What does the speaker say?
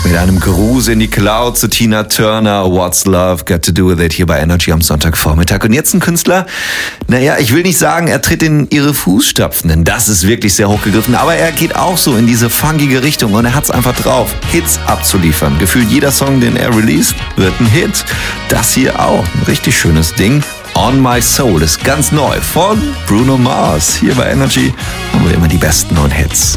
Mit einem Gruß in die Cloud zu Tina Turner, What's Love Got to Do With It, hier bei Energy am Sonntagvormittag. Und jetzt ein Künstler, ich will nicht sagen, er tritt in ihre Fußstapfen, denn das ist wirklich sehr hochgegriffen, aber er geht auch so in diese funkige Richtung und er hat's einfach drauf, Hits abzuliefern. Gefühlt jeder Song, den er released, wird ein Hit. Das hier auch, ein richtig schönes Ding. On My Soul ist ganz neu von Bruno Mars. Hier bei Energy haben wir immer die besten neuen Hits.